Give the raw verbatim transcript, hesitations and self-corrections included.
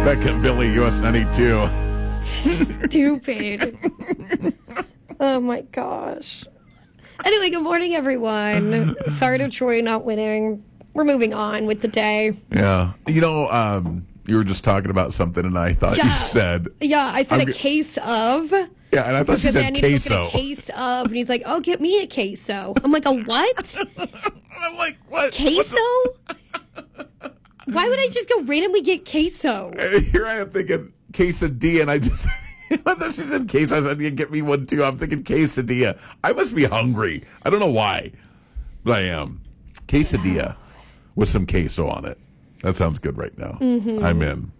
Becca and Billy, U S ninety-two. Stupid. Oh, my gosh. Anyway, good morning, everyone. Sorry to Troy not winning. We're moving on with the day. Yeah. You know, um, you were just talking about something, and I thought Yeah. you said... Yeah, I said I'm a g- case of... Yeah, and I thought you Because I said need to look queso. at a case of... And he's like, oh, get me a queso. I'm like, a what? I'm like, what? Queso? Why would I just go randomly get queso? And here I am thinking quesadilla, and I just... I thought she said queso. I said, yeah, get me one, too. I'm thinking quesadilla. I must be hungry. I don't know why, but I am. Quesadilla with some queso on it. That sounds good right now. Mm-hmm. I'm in.